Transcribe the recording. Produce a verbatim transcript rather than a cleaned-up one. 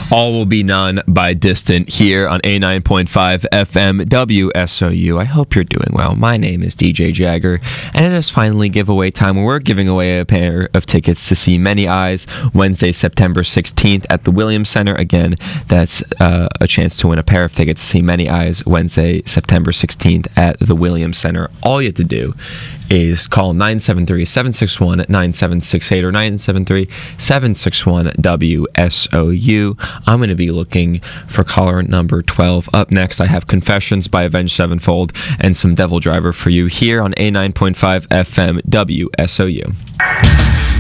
All Will Be None by Distant here on A nine point five F M W S O U. I hope you're doing well. My name is D J Jagger, and it is finally giveaway time where we're giving away a pair of tickets to see Many Eyes Wednesday, September sixteenth at the Williams Center. Again, that's uh, a chance to win a pair of tickets to see Many Eyes Wednesday, September sixteenth at the Williams Center. All you have to do is call nine seven three, seven six one, nine seven six eight or nine seven three, seven six one, W S O U. I'm going to be looking for caller number twelve. Up next, I have Confessions by Avenged Sevenfold and some Devil Driver for you here on A nine point five F M W S O U.